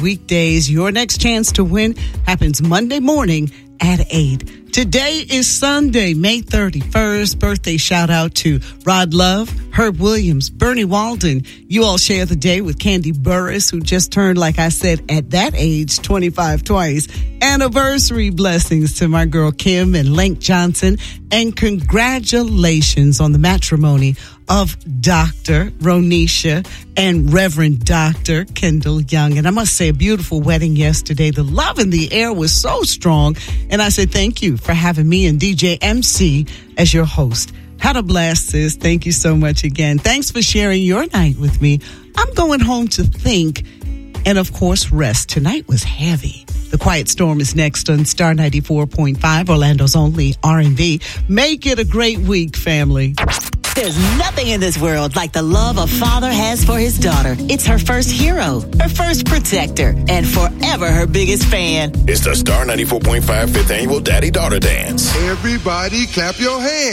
weekdays. Your next chance to win happens Monday morning at 8. Today is Sunday, May 31st. Birthday shout out to Rod Love, Herb Williams, Bernie Walden. You all share the day with Candy Burris, who just turned, like I said, at that age, 25 twice. Anniversary blessings to my girl Kim and Link Johnson. And congratulations on the matrimony of Dr. Ronisha and Reverend Dr. Kendall Young. And I must say, a beautiful wedding yesterday. The love in the air was so strong. And I said, thank you for having me and DJ MC as your host. Had a blast, sis. Thank you so much again. Thanks for sharing your night with me. I'm going home to think and, of course, rest. Tonight was heavy. The Quiet Storm is next on Star 94.5, Orlando's only R&B. Make it a great week, family. There's nothing in this world like the love a father has for his daughter. It's her first hero, her first protector, and forever her biggest fan. It's the Star 94.5 5th Annual Daddy-Daughter Dance. Everybody clap your hands.